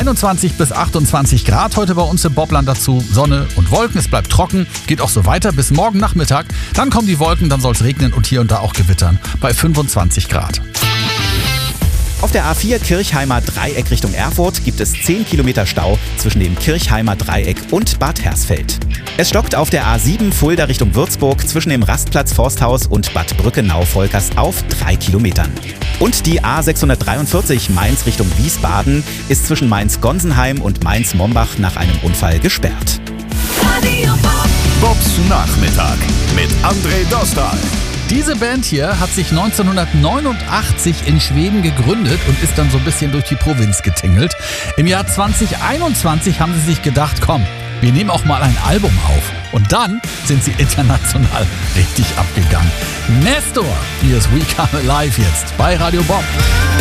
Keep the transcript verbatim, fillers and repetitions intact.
einundzwanzig bis achtundzwanzig Grad heute bei uns im Bobland, dazu Sonne und Wolken. Es bleibt trocken, geht auch so weiter bis morgen Nachmittag. Dann kommen die Wolken, dann soll es regnen und hier und da auch gewittern bei fünfundzwanzig Grad. Auf der A vier Kirchheimer Dreieck Richtung Erfurt gibt es zehn Kilometer Stau zwischen dem Kirchheimer Dreieck und Bad Hersfeld. Es stockt auf der A sieben Fulda Richtung Würzburg zwischen dem Rastplatz Forsthaus und Bad Brückenau-Volkers auf drei Kilometern. Und die A sechshundertdreiundvierzig Mainz Richtung Wiesbaden ist zwischen Mainz-Gonsenheim und Mainz-Mombach nach einem Unfall gesperrt. Radio Bob. Bobs Nachmittag mit André Dostal. Diese Band hier hat sich neunzehnhundertneunundachtzig in Schweden gegründet und ist dann so ein bisschen durch die Provinz getingelt. Im Jahr zwanzig einundzwanzig haben sie sich gedacht, komm, wir nehmen auch mal ein Album auf. Und dann sind sie international richtig abgegangen. Nestor, hier ist We Come Alive jetzt bei Radio Bob.